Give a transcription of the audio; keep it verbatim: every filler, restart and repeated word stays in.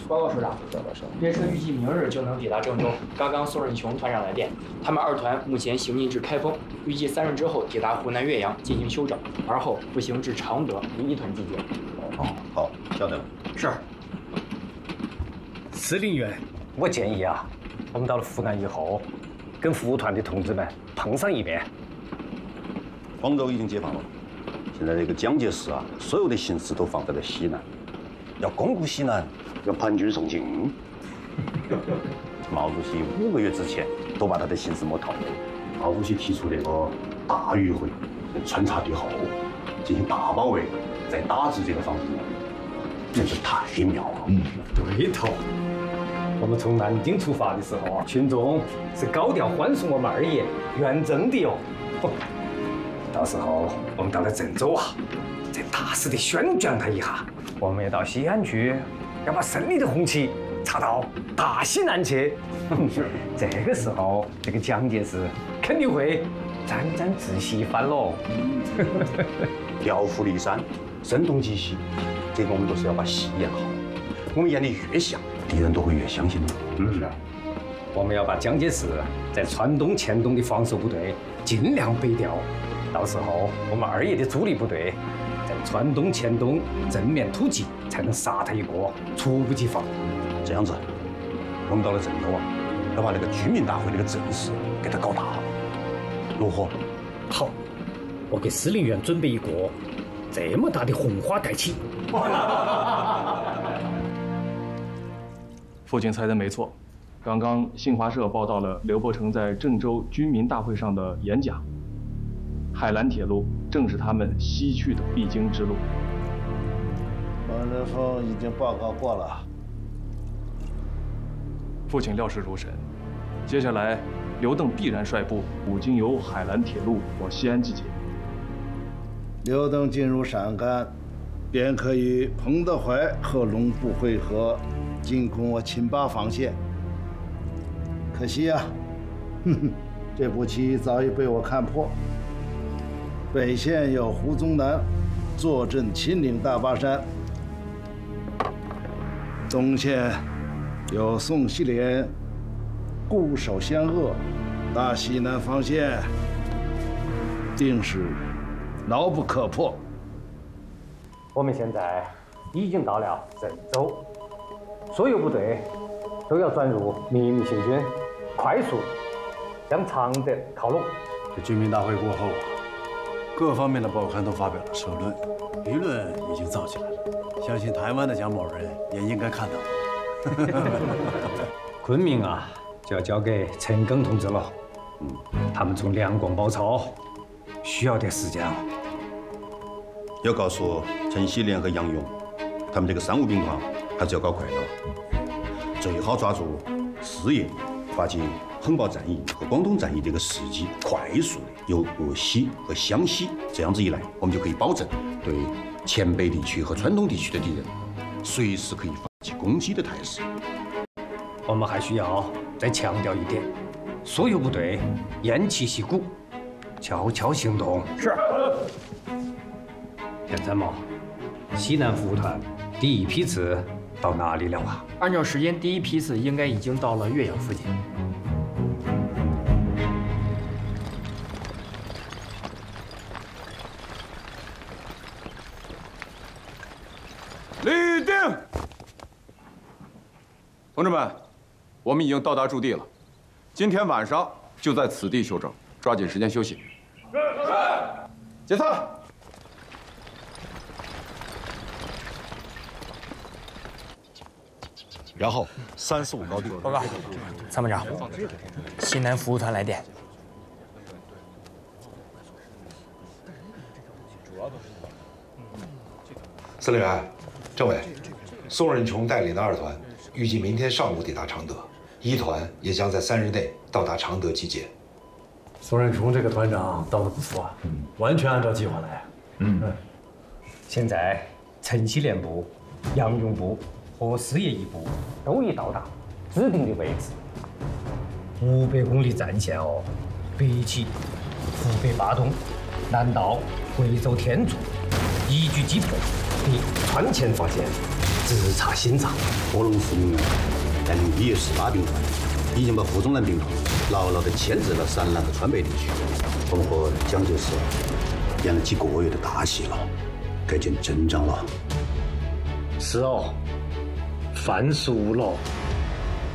报告首长，列车预计明日就能抵达郑州。刚刚宋任穷团长来电，他们二团目前行进至开封，预计三日之后抵达湖南岳阳进行休整，而后步行至常德与一团集结。 哦，好，晓得了。 是。 司令员，我建议啊，我们到了湖南以后，跟服务团的同志们碰上一面。 广州已经解放了，现在这个蒋介石啊，所有的心思都放在了西南，要巩固西南，要盘踞宋境。毛主席五个月之前都把他的心思摸透了。毛主席提出那个大余会，穿插敌后，进行大包围，再打至这个方针，真是太妙了。 嗯，对头。我们从南京出发的时候啊，群众是高调欢送我们二爷远征的哟。到时候我们到了郑州啊，再大肆的宣讲他一下。我们要到西安去，要把胜利的红旗插到大西南去。是，这个时候这个蒋介石肯定会沾沾自喜一番喽。 调虎离山，声东击西，这个我们都是要把戏演好。我们演的越像，敌人都会越相信的。 嗯，是。我们要把蒋介石在川东、黔东的防守部队尽量北调。到时候，我们二爷的主力部队在川东、黔东正面突击，才能杀他一个猝不及防。 这样子，我们到了郑州啊，要把那个居民大会那个阵势给它搞大，如何？ 好，我给司令员准备一个这么大的红花盖旗。 父亲猜的没错，刚刚新华社报道了刘伯承在郑州居民大会上的演讲。海兰铁路正是他们西去的必经之路。 王仁峰已经报告过了。 父亲料事如神，接下来刘邓必然率部古经由海兰铁路往西安集结。 刘邓进入陕甘，便可与彭德怀和龙部会合，进攻我秦巴防线。可惜啊，哼哼，这步棋早已被我看破。北线有胡宗南坐镇秦岭大巴山，东线有宋希濂固守湘鄂，大西南防线定是牢不可破。 我们现在已经到了郑州，所有部队都要转入秘密行军，快速向常德靠拢。 这居民大会过后，各方面的报刊都发表了社论，舆论已经造起来了。相信台湾的蒋某人也应该看到了。 昆明啊，就要交给陈赓同志了。嗯，他们从两广包抄，需要点时间啊。 要告诉陈锡联和杨勇，他们这个三无兵团还是要搞快的，最好抓住四月发起横报战役和广东战役这个时机，快速的由鄂西和湘西这样子一来，我们就可以保证对黔北地区和川东地区的敌人随时可以发起攻击的态势。 我们还需要再强调一点，所有部队偃旗息鼓，悄悄行动。 是。 田参谋，西南服务团第一批次到哪里了啊？ 按照时间，第一批次应该已经到了岳阳附近。 立定！同志们，我们已经到达驻地了，今天晚上就在此地休整，抓紧时间休息。是是。解散。 然后三四五高地。 报告，参谋长，西南服务团来电。 司令员，政委，宋任穷带领的二团预计明天上午抵达常德，一团也将在三日内到达常德集结。 宋任穷这个团长到的不错啊，嗯，完全按照计划来。 嗯，现在陈锡联部、杨勇部和师爷一部都已到达指定的位置，五百公里战线哦，北起湖北巴东，南到贵州天柱，一举击破，敌川黔防线， 直插心脏。 卧龙司令带领一十八兵团，已经把傅中南兵团牢牢地牵制了陕南和川北地区。我们和蒋介石演了几个月的大戏了，该见真章了。 是哦，范输了。